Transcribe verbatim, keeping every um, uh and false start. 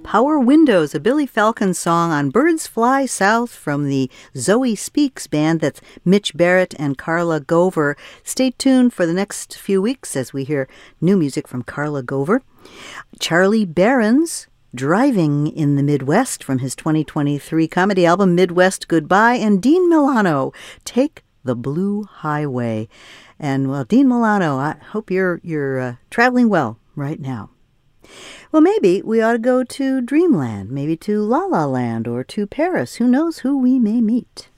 Power Windows, a Billy Falcon song on Birds Fly South from the Zoe Speaks band. That's Mitch Barrett and Carla Gover. Stay tuned for the next few weeks as we hear new music from Carla Gover. Charlie Barron's Driving in the Midwest from his twenty twenty-three comedy album Midwest Goodbye, and Dean Milano, Take the Blue Highway. And well, Dean Milano, I hope you're you're uh, traveling well right now. Well, maybe we ought to go to Dreamland, maybe to La La Land or to Paris. Who knows who we may meet?